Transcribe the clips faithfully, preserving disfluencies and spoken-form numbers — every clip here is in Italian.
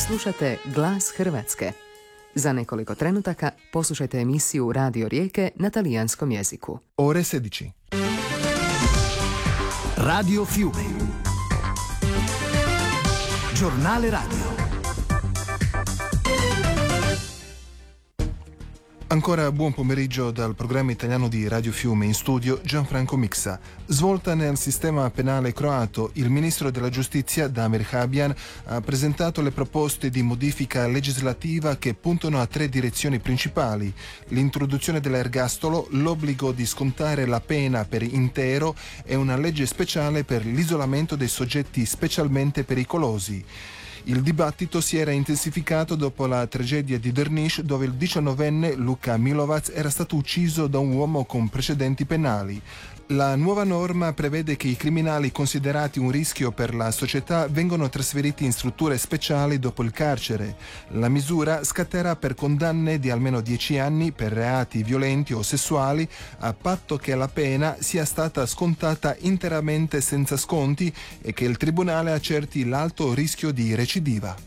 Slušate Glas Hrvatske. Za nekoliko trenutaka poslušajte emisiju Radio Rijeke na talijanskom jeziku. Ore sedici. Radio Fiume. Giornale radio. Ancora buon pomeriggio dal programma italiano di Radio Fiume, in studio Gianfranco Mixa. Svolta nel sistema penale croato, il ministro della giustizia Damir Habjan ha presentato le proposte di modifica legislativa che puntano a tre direzioni principali: l'introduzione dell'ergastolo, l'obbligo di scontare la pena per intero e una legge speciale per l'isolamento dei soggetti specialmente pericolosi. Il dibattito si era intensificato dopo la tragedia di Drniš, dove il diciannovenne Luka Milovac era stato ucciso da un uomo con precedenti penali. La nuova norma prevede che i criminali considerati un rischio per la società vengano trasferiti in strutture speciali dopo il carcere. La misura scatterà per condanne di almeno dieci anni per reati violenti o sessuali, a patto che la pena sia stata scontata interamente senza sconti e che il tribunale accerti l'alto rischio di recidiva.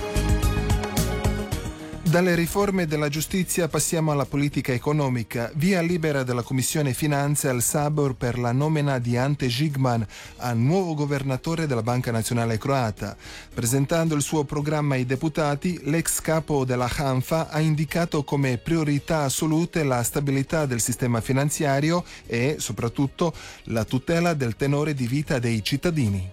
Dalle riforme della giustizia passiamo alla politica economica. Via libera della Commissione Finanze al Sabor per la nomina di Ante Žigman a nuovo governatore della Banca Nazionale Croata. Presentando il suo programma ai deputati, l'ex capo della Hanfa ha indicato come priorità assolute la stabilità del sistema finanziario e, soprattutto, la tutela del tenore di vita dei cittadini.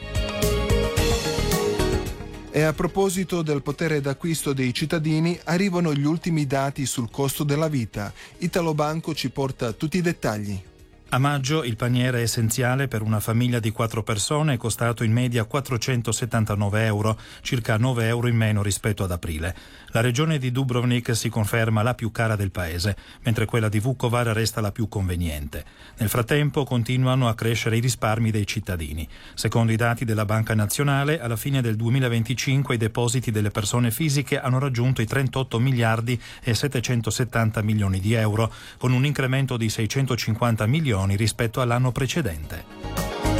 E a proposito del potere d'acquisto dei cittadini, arrivano gli ultimi dati sul costo della vita. Italobanco ci porta tutti i dettagli. A maggio il paniere essenziale per una famiglia di quattro persone è costato in media quattrocentosettantanove euro, circa nove euro in meno rispetto ad aprile. La regione di Dubrovnik si conferma la più cara del paese, mentre quella di Vukovar resta la più conveniente. Nel frattempo continuano a crescere i risparmi dei cittadini. Secondo i dati della Banca Nazionale, alla fine del duemilaventicinque i depositi delle persone fisiche hanno raggiunto i trentotto miliardi e settecentosettanta milioni di euro, con un incremento di seicentocinquanta milioni rispetto all'anno precedente.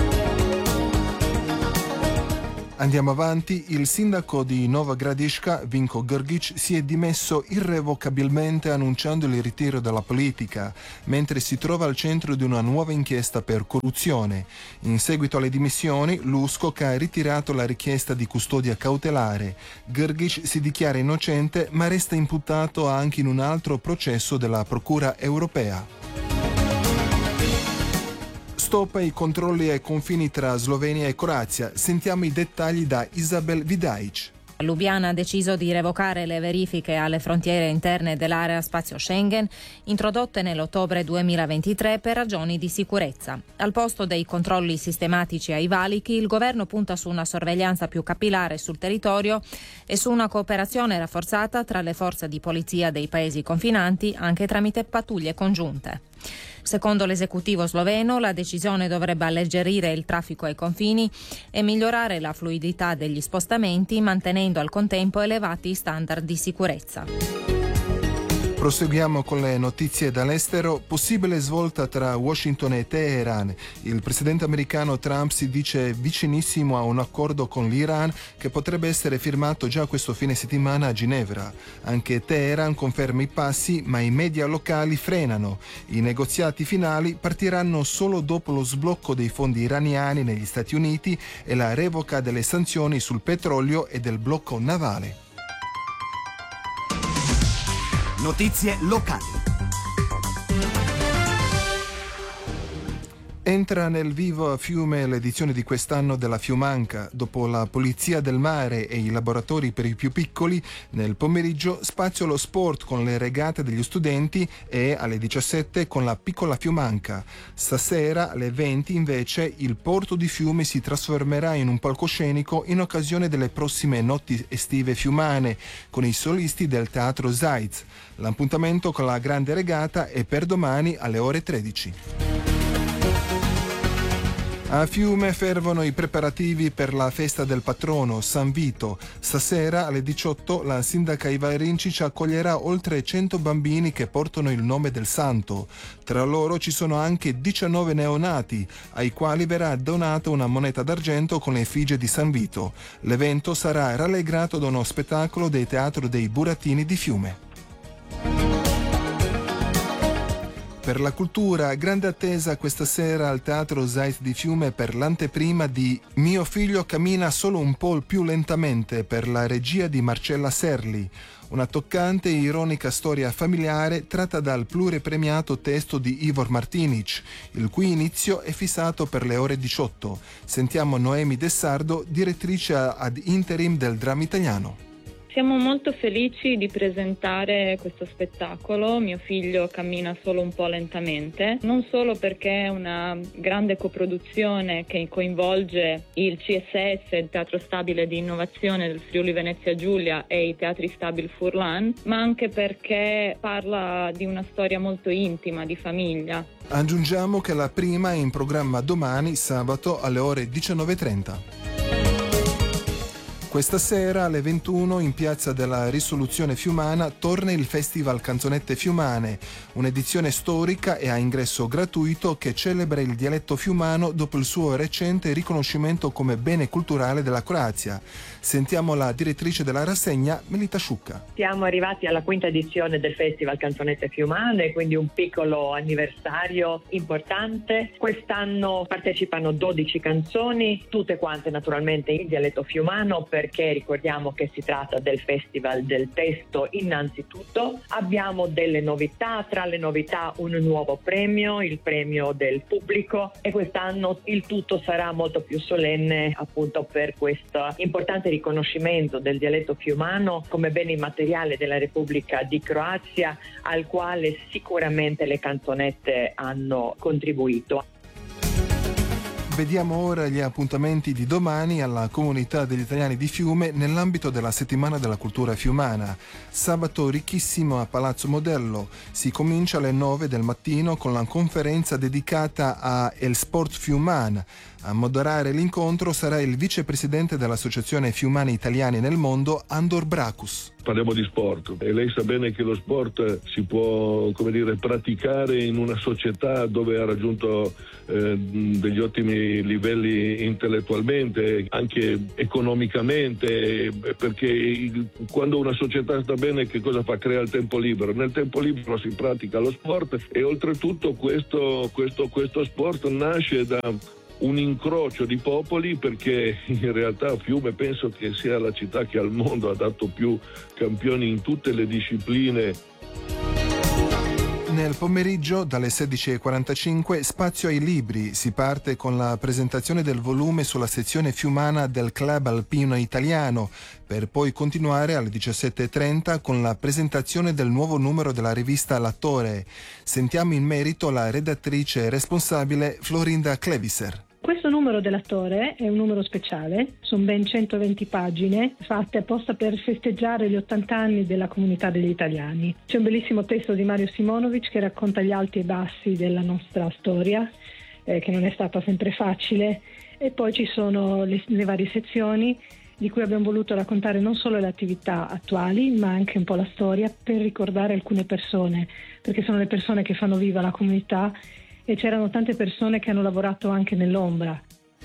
Andiamo avanti. Il sindaco di Nova Gradiška, Vinko Grgić, si è dimesso irrevocabilmente annunciando il ritiro dalla politica, mentre si trova al centro di una nuova inchiesta per corruzione. In seguito alle dimissioni, l'U S C O C ha ritirato la richiesta di custodia cautelare. Grgić si dichiara innocente, ma resta imputato anche in un altro processo della Procura europea. Stop ai controlli ai confini tra Slovenia e Croazia. Sentiamo i dettagli da Isabel Vidaic. Lubiana ha deciso di revocare le verifiche alle frontiere interne dell'area spazio Schengen introdotte nell'ottobre duemilaventitré per ragioni di sicurezza. Al posto dei controlli sistematici ai valichi, il governo punta su una sorveglianza più capillare sul territorio e su una cooperazione rafforzata tra le forze di polizia dei paesi confinanti, anche tramite pattuglie congiunte. Secondo l'esecutivo sloveno, la decisione dovrebbe alleggerire il traffico ai confini e migliorare la fluidità degli spostamenti, mantenendo al contempo elevati standard di sicurezza. Proseguiamo con le notizie dall'estero. Possibile svolta tra Washington e Teheran. Il presidente americano Trump si dice vicinissimo a un accordo con l'Iran che potrebbe essere firmato già questo fine settimana a Ginevra. Anche Teheran conferma i passi, ma i media locali frenano. I negoziati finali partiranno solo dopo lo sblocco dei fondi iraniani negli Stati Uniti e la revoca delle sanzioni sul petrolio e del blocco navale. Notizie locali. Entra nel vivo a Fiume l'edizione di quest'anno della Fiumanca. Dopo la Polizia del Mare e i laboratori per i più piccoli, nel pomeriggio spazio allo sport con le regate degli studenti e alle diciassette con la piccola Fiumanca. Stasera alle venti invece il porto di Fiume si trasformerà in un palcoscenico in occasione delle prossime notti estive fiumane con i solisti del Teatro Zajc. L'appuntamento con la grande regata è per domani alle ore tredici. A Fiume fervono i preparativi per la festa del patrono, San Vito. Stasera alle diciotto la sindaca Iva Rincic accoglierà oltre cento bambini che portano il nome del santo. Tra loro ci sono anche diciannove neonati, ai quali verrà donata una moneta d'argento con l'effigie di San Vito. L'evento sarà rallegrato da uno spettacolo del Teatro dei Burattini di Fiume. Per la cultura, grande attesa questa sera al Teatro Zeit di Fiume per l'anteprima di Mio figlio cammina solo un po' più lentamente, per la regia di Marcella Serli. Una toccante e ironica storia familiare tratta dal pluripremiato testo di Ivor Martinic, il cui inizio è fissato per le ore diciotto. Sentiamo Noemi De Sardo, direttrice ad interim del dramma italiano. Siamo molto felici di presentare questo spettacolo, Mio figlio cammina solo un po' lentamente, non solo perché è una grande coproduzione che coinvolge il C S S, il Teatro Stabile di Innovazione del Friuli Venezia Giulia, e i Teatri Stabili Furlan, ma anche perché parla di una storia molto intima, di famiglia. Aggiungiamo che la prima è in programma domani, sabato, alle ore diciannove e trenta. Questa sera alle ventuno in Piazza della Risoluzione Fiumana torna il Festival Canzonette Fiumane, un'edizione storica e a ingresso gratuito che celebra il dialetto fiumano dopo il suo recente riconoscimento come bene culturale della Croazia. Sentiamo la direttrice della rassegna, Melita Sciucca. Siamo arrivati alla quinta edizione del Festival Canzonette Fiumane, quindi un piccolo anniversario importante. Quest'anno partecipano dodici canzoni, tutte quante naturalmente in dialetto fiumano, perché ricordiamo che si tratta del Festival del Testo innanzitutto. Abbiamo delle novità, tra le novità un nuovo premio, il premio del pubblico, e quest'anno il tutto sarà molto più solenne appunto per questo importante riconoscimento del dialetto fiumano come bene immateriale della Repubblica di Croazia, al quale sicuramente le canzonette hanno contribuito. Vediamo ora gli appuntamenti di domani alla Comunità degli Italiani di Fiume nell'ambito della Settimana della Cultura Fiumana. Sabato ricchissimo a Palazzo Modello. Si comincia alle nove del mattino con la conferenza dedicata a El Sport Fiuman. A moderare l'incontro sarà il vicepresidente dell'Associazione Fiumani Italiani nel Mondo, Andor Bracus. Parliamo di sport e lei sa bene che lo sport si può, come dire, praticare in una società dove ha raggiunto eh, degli ottimi livelli intellettualmente, anche economicamente, perché il, quando una società sta bene che cosa fa? Crea il tempo libero. Nel tempo libero si pratica lo sport e oltretutto questo, questo, questo sport nasce da un incrocio di popoli, perché in realtà Fiume penso che sia la città che al mondo ha dato più campioni in tutte le discipline. Nel pomeriggio dalle sedici e quarantacinque spazio ai libri. Si parte con la presentazione del volume sulla sezione fiumana del Club Alpino Italiano, per poi continuare alle diciassette e trenta con la presentazione del nuovo numero della rivista L'Attore. Sentiamo in merito la redattrice responsabile Florinda Cleviser. Questo numero dell'Attore è un numero speciale, sono ben centoventi pagine fatte apposta per festeggiare gli ottanta anni della Comunità degli Italiani. C'è un bellissimo testo di Mario Simonovic che racconta gli alti e bassi della nostra storia, eh, che non è stata sempre facile, e poi ci sono le, le varie sezioni di cui abbiamo voluto raccontare non solo le attività attuali ma anche un po' la storia, per ricordare alcune persone, perché sono le persone che fanno viva la comunità e c'erano tante persone che hanno lavorato anche nell'ombra.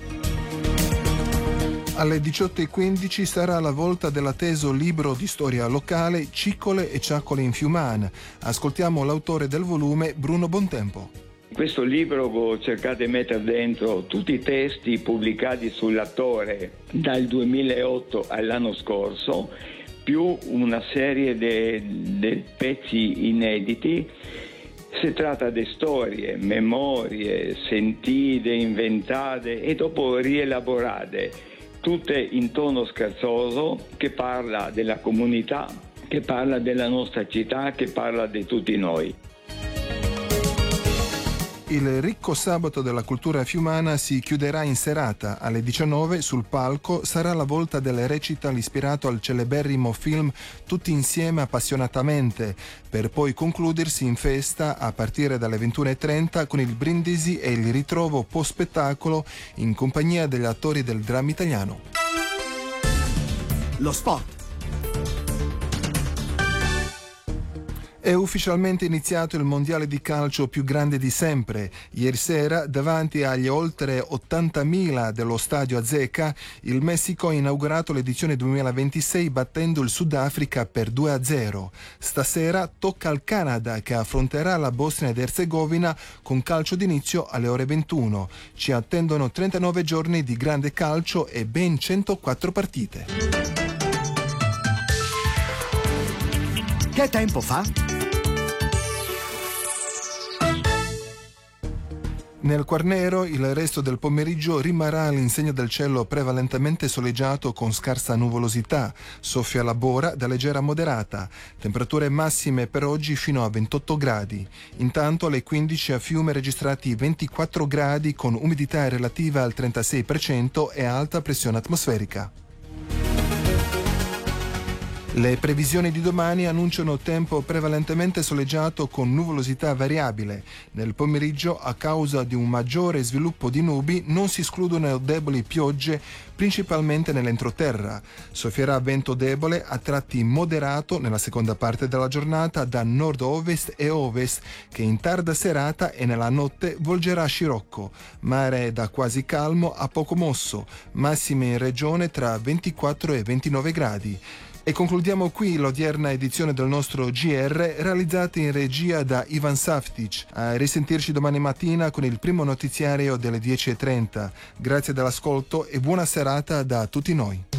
Alle diciotto e quindici sarà la volta dell'atteso libro di storia locale Ciccole e Ciaccole in Fiuman. Ascoltiamo l'autore del volume, Bruno Bontempo. In questo libro cercate di mettere dentro tutti i testi pubblicati sull'Attore dal duemilaotto all'anno scorso, più una serie di pezzi inediti. Si tratta di storie, memorie, sentite, inventate e dopo rielaborate, tutte in tono scherzoso, che parla della comunità, che parla della nostra città, che parla di tutti noi. Il ricco sabato della cultura fiumana si chiuderà in serata. Alle diciannove sul palco sarà la volta del recital ispirato al celeberrimo film Tutti insieme appassionatamente, per poi concludersi in festa a partire dalle ventuno e trenta con il brindisi e il ritrovo post spettacolo in compagnia degli attori del dramma italiano. Lo sport. È ufficialmente iniziato il mondiale di calcio più grande di sempre. Ieri sera, davanti agli oltre ottantamila dello stadio Azteca, il Messico ha inaugurato l'edizione duemilaventisei battendo il Sudafrica per due a zero. Stasera tocca al Canada, che affronterà la Bosnia ed Erzegovina con calcio d'inizio alle ore ventuno. Ci attendono trentanove giorni di grande calcio e ben centoquattro partite. Che tempo fa? Nel Quarnero il resto del pomeriggio rimarrà all'insegna del cielo prevalentemente soleggiato con scarsa nuvolosità. Soffia la bora da leggera a moderata. Temperature massime per oggi fino a ventotto gradi. Intanto alle quindici a Fiume registrati ventiquattro gradi con umidità relativa al trentasei per cento e alta pressione atmosferica. Le previsioni di domani annunciano tempo prevalentemente soleggiato con nuvolosità variabile. Nel pomeriggio, a causa di un maggiore sviluppo di nubi, non si escludono deboli piogge, principalmente nell'entroterra. Soffierà vento debole, a tratti moderato nella seconda parte della giornata da nord-ovest e ovest, che in tarda serata e nella notte volgerà scirocco. Mare da quasi calmo a poco mosso, massime in regione tra ventiquattro e ventinove gradi. E concludiamo qui l'odierna edizione del nostro G R realizzata in regia da Ivan Saftic. A risentirci domani mattina con il primo notiziario delle dieci e trenta. Grazie dell'ascolto e buona serata da tutti noi.